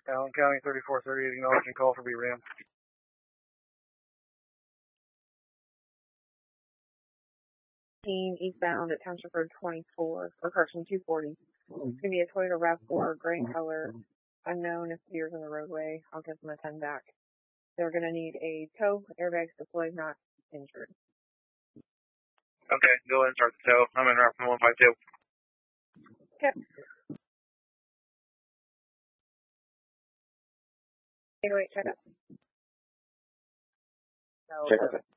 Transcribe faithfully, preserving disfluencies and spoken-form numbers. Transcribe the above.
Allen County thirty-four thirty-eight, acknowledging call for B RAM. Eastbound at Township Road twenty-four, or correction, two forty. It's going to be a Toyota RAV four, gray in color, unknown if deer's in the roadway. I'll give them a ten back. They're going to need a tow, airbags deployed, not injured. Okay, go ahead and start the tow. I'm in route from one five two. Okay. eight oh eight, check up. Check up.